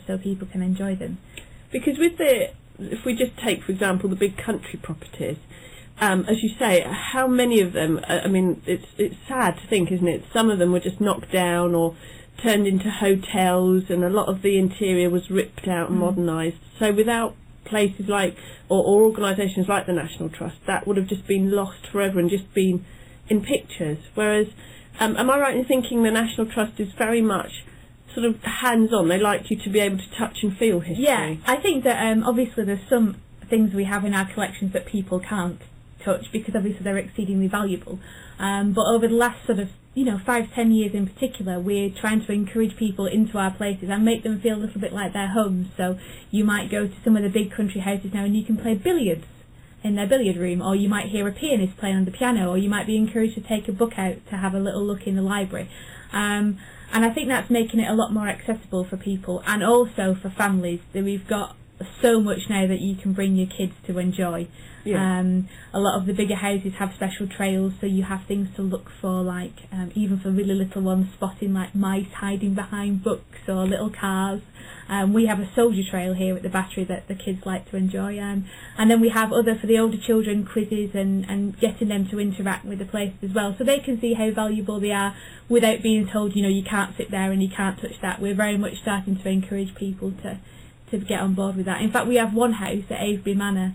so people can enjoy them. Because if we just take, for example, the big country properties, as you say, how many of them, I mean, it's sad to think, isn't it? Some of them were just knocked down or turned into hotels, and a lot of the interior was ripped out and modernised. So without places like, or organisations like the National Trust, that would have just been lost forever and just been in pictures. Whereas, am I right in thinking the National Trust is very much sort of hands-on? They like you to be able to touch and feel history. Yeah, I think that obviously there's some things we have in our collections that people can't touch because obviously they're exceedingly valuable. But over the last sort of 5-10 years in particular, we're trying to encourage people into our places and make them feel a little bit like their homes. So you might go to some of the big country houses now and you can play billiards in their billiard room, or you might hear a pianist playing on the piano, or you might be encouraged to take a book out to have a little look in the library. And I think that's making it a lot more accessible for people, and also for families. That we've got so much now that you can bring your kids to enjoy. Yeah. A lot of the bigger houses have special trails, so you have things to look for, like even for really little ones, spotting like mice hiding behind books or little cars. We have a soldier trail here at the Battery that the kids like to enjoy, and then we have for the older children, quizzes and getting them to interact with the places as well, so they can see how valuable they are without being told, you can't sit there and you can't touch that. We're very much starting to encourage people to get on board with that. In fact, we have one house at Avebury Manor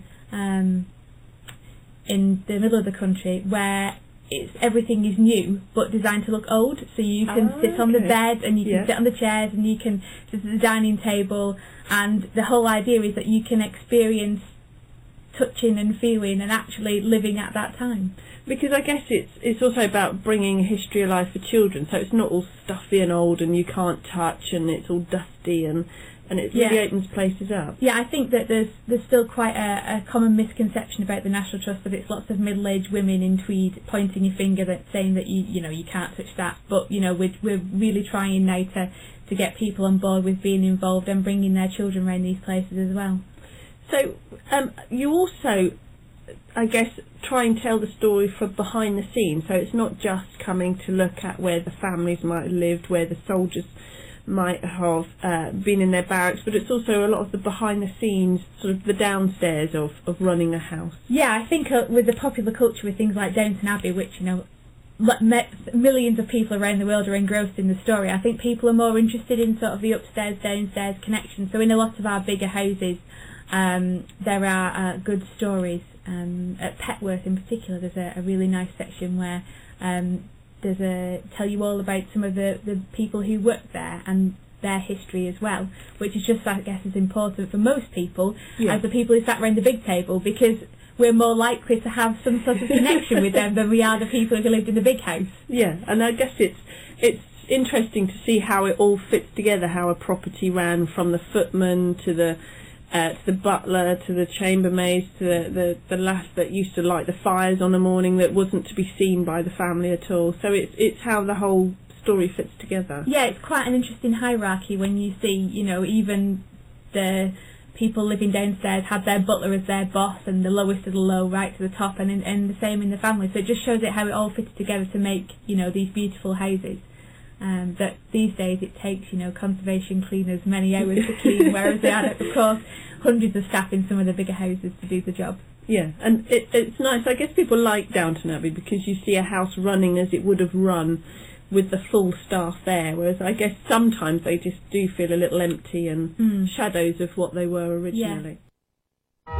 in the middle of the country where everything is new but designed to look old, so you can sit on the bed and you can sit on the chairs and you can sit at the dining table, and the whole idea is that you can experience touching and feeling and actually living at that time. Because I guess it's also about bringing history alive for children, so it's not all stuffy and old and you can't touch and it's all dusty, and it really opens places up. Yeah, I think that there's still quite a common misconception about the National Trust, that it's lots of middle-aged women in tweed pointing your finger saying that you can't touch that. But we're really trying now to get people on board with being involved and bringing their children around these places as well. So you also, I guess, try and tell the story from behind the scenes. So it's not just coming to look at where the families might have lived, where the soldiers might have been in their barracks, but it's also a lot of the behind the scenes, sort of the downstairs of running a house. Yeah, I think with the popular culture with things like Downton Abbey, which millions of people around the world are engrossed in the story, I think people are more interested in sort of the upstairs downstairs connection. So in a lot of our bigger houses there are good stories. At Petworth in particular, there's a really nice section where tell you all about some of the people who worked there and their history as well, which is just, I guess, as important for most people as the people who sat around the big table, because we're more likely to have some sort of connection with them than we are the people who lived in the big house. Yeah, and I guess it's interesting to see how it all fits together, how a property ran from the footman to the butler, to the chambermaid, to the lass that used to light the fires on a morning that wasn't to be seen by the family at all. So it's how the whole story fits together. Yeah, it's quite an interesting hierarchy when you see, even the people living downstairs had their butler as their boss, and the lowest of the low right to the top, and the same in the family. So it just shows how it all fits together to make, these beautiful houses. That these days it takes, conservation cleaners many hours to clean, whereas they had, of course, hundreds of staff in some of the bigger houses to do the job. Yeah, and it's nice. I guess people like Downton Abbey because you see a house running as it would have run with the full staff there, whereas I guess sometimes they just do feel a little empty and shadows of what they were originally. Yeah.